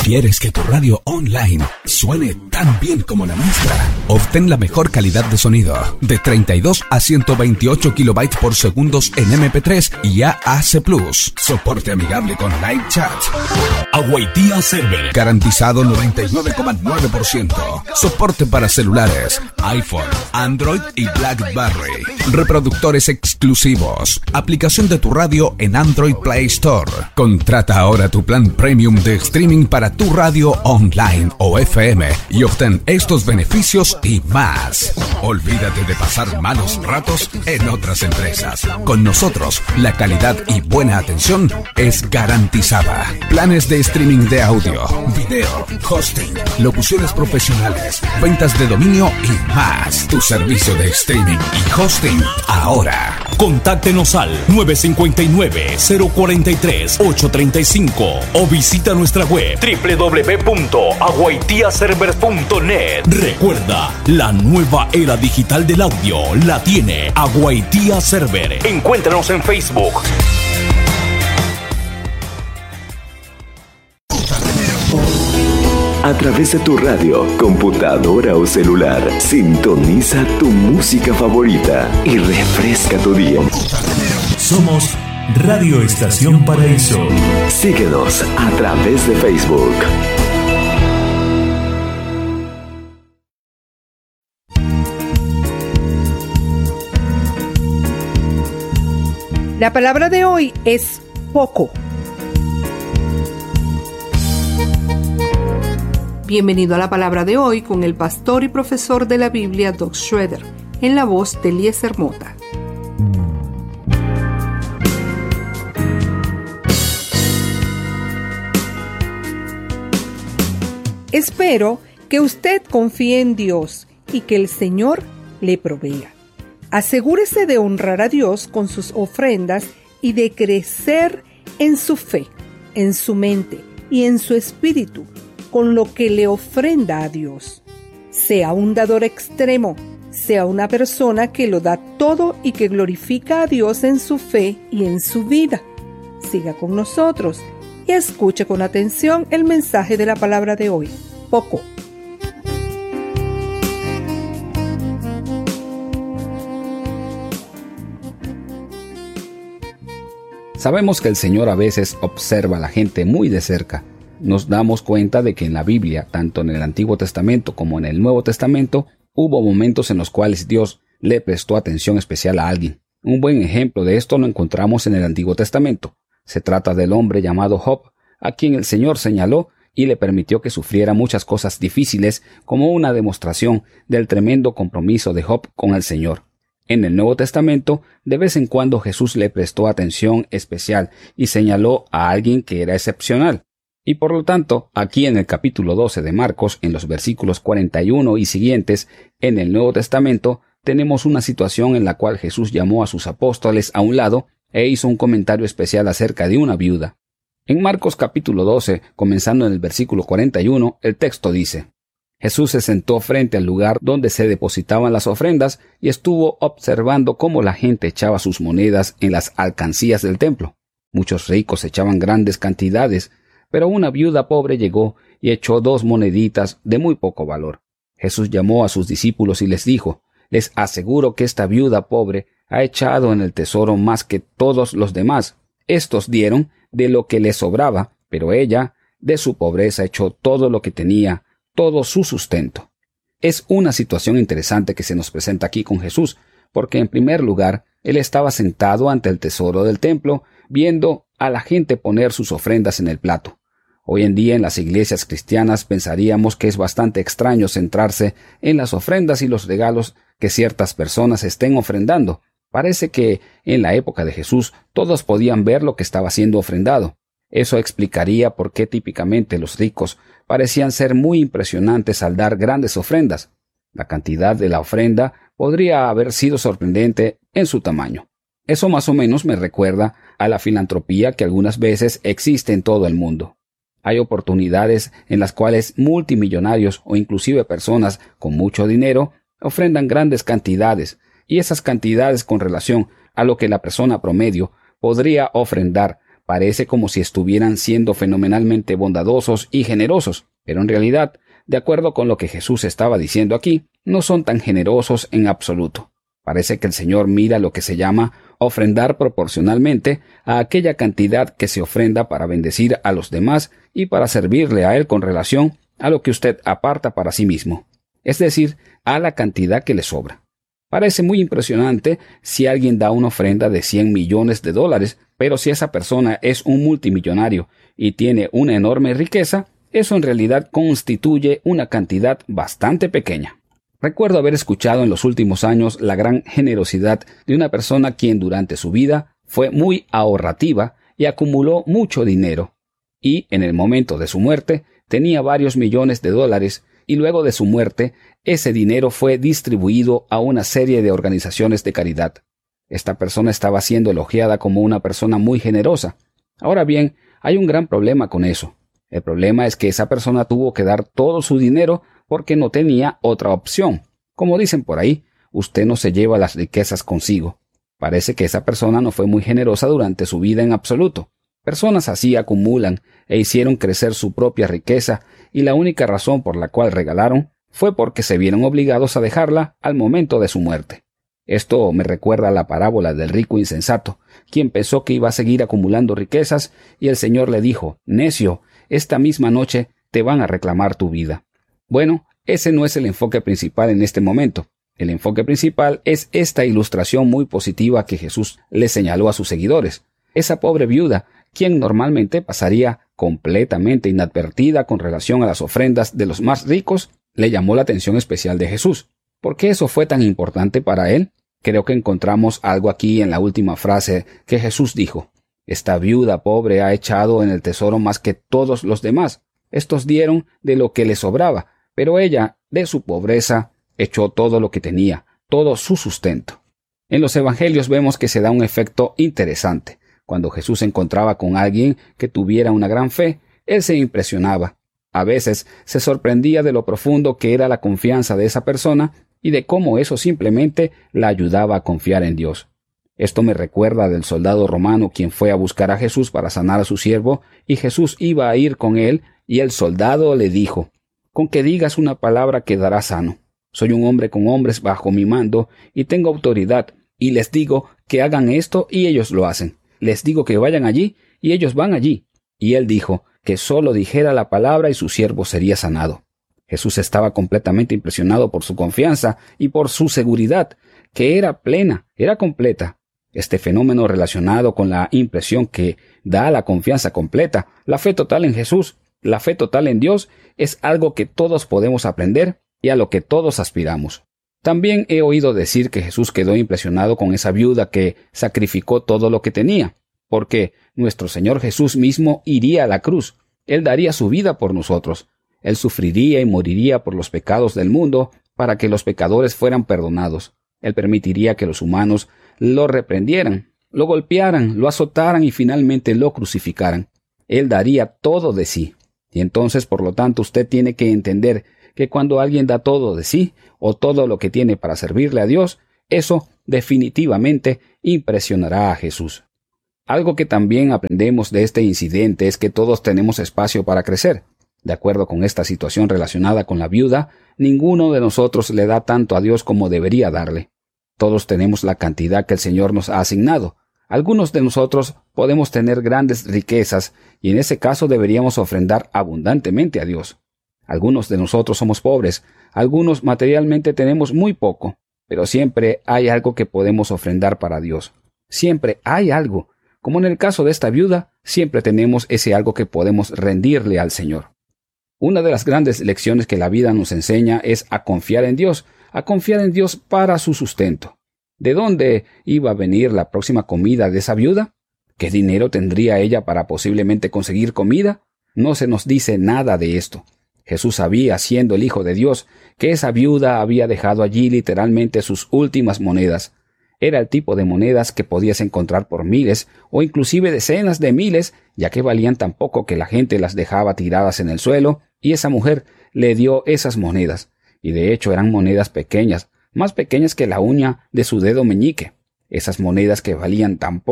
¿Quieres que tu radio online suene tan bien como la nuestra? Obtén la mejor calidad de sonido, de 32 a 128 kilobytes por segundos en MP3 y AAC+. Soporte amigable con live chat. Aguaitía Server. Garantizado 99,9%. Soporte para celulares, iPhone, Android y BlackBerry. Reproductores exclusivos. Aplicación de tu radio en Android Play Store. Contrata ahora tu plan premium de streaming para tu radio online o FM y obtén estos beneficios y más. Olvídate de pasar malos ratos en otras empresas. Con nosotros, la calidad y buena atención es garantizada. Planes de streaming de audio, video, hosting, locuciones profesionales, ventas de dominio y más. Tu servicio de streaming y hosting ahora. Contáctenos al 959-043-835 o visita nuestra web www.aguaitiaserver.net. Recuerda, la nueva era digital del audio la tiene Aguaitía Server. Encuéntranos en Facebook. A través de tu radio, computadora o celular, sintoniza tu música favorita y refresca tu día. Somos Radio Estación Paraíso. Síguenos a través de Facebook. La palabra de hoy es poco. Bienvenido a la palabra de hoy con el pastor y profesor de la Biblia, Doug Schroeder, en la voz de Eliezer Mota. Espero que usted confíe en Dios y que el Señor le provea. Asegúrese de honrar a Dios con sus ofrendas y de crecer en su fe, en su mente y en su espíritu, con lo que le ofrenda a Dios. Sea un dador extremo, sea una persona que lo da todo y que glorifica a Dios en su fe y en su vida. Siga con nosotros y escuche con atención el mensaje de la palabra de hoy. Poco. Sabemos que el Señor a veces observa a la gente muy de cerca. Nos damos cuenta de que en la Biblia, tanto en el Antiguo Testamento como en el Nuevo Testamento, hubo momentos en los cuales Dios le prestó atención especial a alguien. Un buen ejemplo de esto lo encontramos en el Antiguo Testamento. Se trata del hombre llamado Job, a quien el Señor señaló y le permitió que sufriera muchas cosas difíciles como una demostración del tremendo compromiso de Job con el Señor. En el Nuevo Testamento, de vez en cuando Jesús le prestó atención especial y señaló a alguien que era excepcional. Y por lo tanto, aquí en el capítulo 12 de Marcos, en los versículos 41 y siguientes, en el Nuevo Testamento, tenemos una situación en la cual Jesús llamó a sus apóstoles a un lado e hizo un comentario especial acerca de una viuda. En Marcos capítulo 12, comenzando en el versículo 41, el texto dice: Jesús se sentó frente al lugar donde se depositaban las ofrendas y estuvo observando cómo la gente echaba sus monedas en las alcancías del templo. Muchos ricos echaban grandes cantidades, pero una viuda pobre llegó y echó 2 moneditas de muy poco valor. Jesús llamó a sus discípulos y les dijo: les aseguro que esta viuda pobre ha echado en el tesoro más que todos los demás. Estos dieron de lo que les sobraba, pero ella, de su pobreza, echó todo lo que tenía, todo su sustento. Es una situación interesante que se nos presenta aquí con Jesús, porque en primer lugar, él estaba sentado ante el tesoro del templo, viendo a la gente poner sus ofrendas en el plato. Hoy en día en las iglesias cristianas pensaríamos que es bastante extraño centrarse en las ofrendas y los regalos que ciertas personas estén ofrendando. Parece que en la época de Jesús todos podían ver lo que estaba siendo ofrendado. Eso explicaría por qué típicamente los ricos parecían ser muy impresionantes al dar grandes ofrendas. La cantidad de la ofrenda podría haber sido sorprendente en su tamaño. Eso más o menos me recuerda a la filantropía que algunas veces existe en todo el mundo. Hay oportunidades en las cuales multimillonarios o inclusive personas con mucho dinero ofrendan grandes cantidades, y esas cantidades con relación a lo que la persona promedio podría ofrendar Parece como si estuvieran siendo fenomenalmente bondadosos y generosos, pero en realidad, de acuerdo con lo que Jesús estaba diciendo aquí, no son tan generosos en absoluto. Parece que el Señor mira lo que se llama ofrendar proporcionalmente a aquella cantidad que se ofrenda para bendecir a los demás y para servirle a Él con relación a lo que usted aparta para sí mismo, es decir, a la cantidad que le sobra. Parece muy impresionante si alguien da una ofrenda de $100 millones, pero si esa persona es un multimillonario y tiene una enorme riqueza, eso en realidad constituye una cantidad bastante pequeña. Recuerdo haber escuchado en los últimos años la gran generosidad de una persona quien durante su vida fue muy ahorrativa y acumuló mucho dinero, y en el momento de su muerte tenía varios millones de dólares, y luego de su muerte ese dinero fue distribuido a una serie de organizaciones de caridad. Esta persona estaba siendo elogiada como una persona muy generosa. Ahora bien, hay un gran problema con eso. El problema es que esa persona tuvo que dar todo su dinero porque no tenía otra opción. Como dicen por ahí, usted no se lleva las riquezas consigo. Parece que esa persona no fue muy generosa durante su vida en absoluto. Personas así acumulan e hicieron crecer su propia riqueza, y la única razón por la cual regalaron fue porque se vieron obligados a dejarla al momento de su muerte. Esto me recuerda a la parábola del rico insensato, quien pensó que iba a seguir acumulando riquezas, y el Señor le dijo: «Necio, esta misma noche te van a reclamar tu vida». Bueno, ese no es el enfoque principal en este momento. El enfoque principal es esta ilustración muy positiva que Jesús le señaló a sus seguidores. Esa pobre viuda, quien normalmente pasaría completamente inadvertida con relación a las ofrendas de los más ricos, le llamó la atención especial de Jesús. ¿Por qué eso fue tan importante para él? Creo que encontramos algo aquí en la última frase que Jesús dijo: «Esta viuda pobre ha echado en el tesoro más que todos los demás. Estos dieron de lo que les sobraba, pero ella, de su pobreza, echó todo lo que tenía, todo su sustento». En los evangelios vemos que se da un efecto interesante. Cuando Jesús se encontraba con alguien que tuviera una gran fe, él se impresionaba. A veces se sorprendía de lo profundo que era la confianza de esa persona y de cómo eso simplemente la ayudaba a confiar en Dios. Esto me recuerda del soldado romano quien fue a buscar a Jesús para sanar a su siervo, y Jesús iba a ir con él, y el soldado le dijo: «Con que digas una palabra quedará sano. Soy un hombre con hombres bajo mi mando, y tengo autoridad, y les digo que hagan esto, y ellos lo hacen. Les digo que vayan allí, y ellos van allí». Y él dijo que solo dijera la palabra y su siervo sería sanado. Jesús estaba completamente impresionado por su confianza y por su seguridad, que era plena, era completa. Este fenómeno relacionado con la impresión que da la confianza completa, la fe total en Jesús, la fe total en Dios, es algo que todos podemos aprender y a lo que todos aspiramos. También he oído decir que Jesús quedó impresionado con esa viuda que sacrificó todo lo que tenía, porque nuestro Señor Jesús mismo iría a la cruz. Él daría su vida por nosotros. Él sufriría y moriría por los pecados del mundo para que los pecadores fueran perdonados. Él permitiría que los humanos lo reprendieran, lo golpearan, lo azotaran y finalmente lo crucificaran. Él daría todo de sí. Y entonces, por lo tanto, usted tiene que entender que cuando alguien da todo de sí, o todo lo que tiene para servirle a Dios, eso definitivamente impresionará a Jesús. Algo que también aprendemos de este incidente es que todos tenemos espacio para crecer. De acuerdo con esta situación relacionada con la viuda, ninguno de nosotros le da tanto a Dios como debería darle. Todos tenemos la cantidad que el Señor nos ha asignado. Algunos de nosotros podemos tener grandes riquezas y en ese caso deberíamos ofrendar abundantemente a Dios. Algunos de nosotros somos pobres, algunos materialmente tenemos muy poco, pero siempre hay algo que podemos ofrendar para Dios. Siempre hay algo. Como en el caso de esta viuda, siempre tenemos ese algo que podemos rendirle al Señor. Una de las grandes lecciones que la vida nos enseña es a confiar en Dios para su sustento. ¿De dónde iba a venir la próxima comida de esa viuda? ¿Qué dinero tendría ella para posiblemente conseguir comida? No se nos dice nada de esto. Jesús sabía, siendo el Hijo de Dios, que esa viuda había dejado allí literalmente sus últimas monedas. Era el tipo de monedas que podías encontrar por miles o inclusive decenas de miles, ya que valían tan poco que la gente las dejaba tiradas en el suelo, y esa mujer le dio esas monedas. Y de hecho eran monedas pequeñas, más pequeñas que la uña de su dedo meñique. Esas monedas que valían tan poco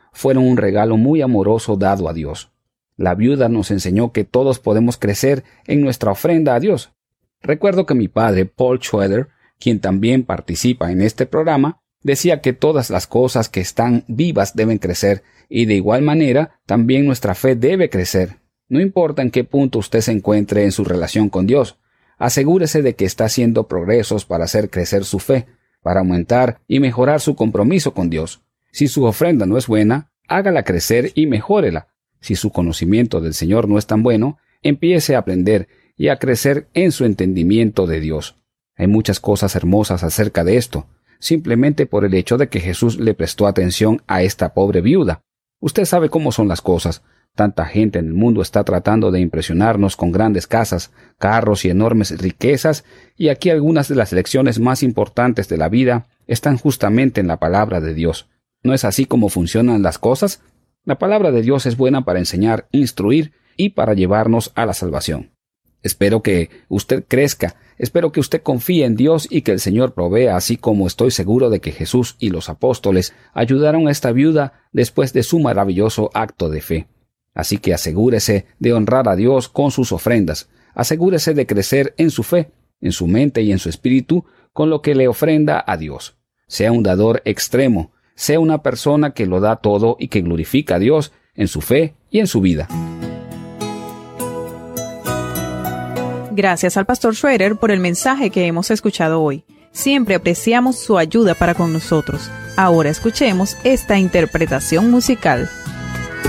fueron un regalo muy amoroso dado a Dios. La viuda nos enseñó que todos podemos crecer en nuestra ofrenda a Dios. Recuerdo que mi padre, Paul Schroeder, quien también participa en este programa, decía que todas las cosas que están vivas deben crecer, y de igual manera también nuestra fe debe crecer. No importa en qué punto usted se encuentre en su relación con Dios, asegúrese de que está haciendo progresos para hacer crecer su fe, para aumentar y mejorar su compromiso con Dios. Si su ofrenda no es buena, hágala crecer y mejórela. Si su conocimiento del Señor no es tan bueno, empiece a aprender y a crecer en su entendimiento de Dios. Hay muchas cosas hermosas acerca de esto, simplemente por el hecho de que Jesús le prestó atención a esta pobre viuda. Usted sabe cómo son las cosas. Tanta gente en el mundo está tratando de impresionarnos con grandes casas, carros y enormes riquezas, y aquí algunas de las lecciones más importantes de la vida están justamente en la palabra de Dios. ¿No es así como funcionan las cosas? La palabra de Dios es buena para enseñar, instruir y para llevarnos a la salvación. Espero que usted crezca, espero que usted confíe en Dios y que el Señor provea, así como estoy seguro de que Jesús y los apóstoles ayudaron a esta viuda después de su maravilloso acto de fe. Así que asegúrese de honrar a Dios con sus ofrendas, asegúrese de crecer en su fe, en su mente y en su espíritu con lo que le ofrenda a Dios. Sea un dador extremo, sea una persona que lo da todo y que glorifica a Dios en su fe y en su vida. Gracias al pastor Schroeder por el mensaje que hemos escuchado hoy. Siempre apreciamos su ayuda para con nosotros. Ahora escuchemos esta interpretación musical.